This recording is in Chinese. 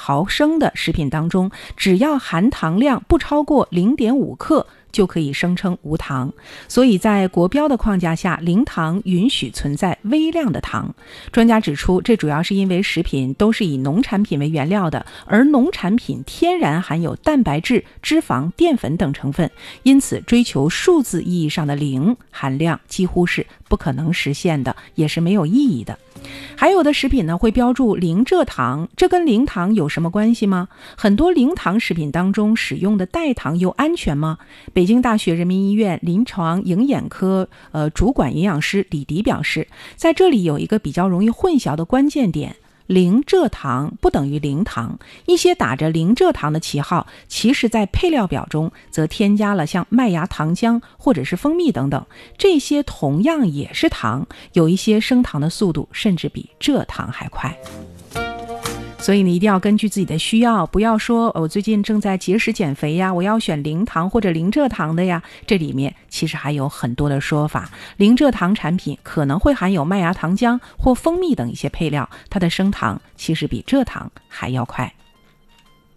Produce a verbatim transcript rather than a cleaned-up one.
毫升的食品当中，只要含糖量不超过 零点五克就可以声称无糖，所以在国标的框架下，零糖允许存在微量的糖。专家指出，这主要是因为食品都是以农产品为原料的，而农产品天然含有蛋白质、脂肪、淀粉等成分，因此追求数字意义上的零含量几乎是不可能实现的，也是没有意义的。还有的食品呢会标注零蔗糖，这跟零糖有什么关系吗？很多零糖食品当中使用的代糖又安全吗？北京大学人民医院临床营养科呃主管营养师李迪表示，在这里有一个比较容易混淆的关键点，零蔗糖不等于零糖，一些打着零蔗糖的旗号，其实在配料表中则添加了像麦芽糖浆或者是蜂蜜等等，这些同样也是糖，有一些升糖的速度甚至比蔗糖还快。所以你一定要根据自己的需要，不要说我最近正在节食减肥呀，我要选零糖或者零蔗糖的呀，这里面其实还有很多的说法。零蔗糖产品可能会含有麦芽糖浆或蜂蜜等一些配料，它的升糖其实比蔗糖还要快。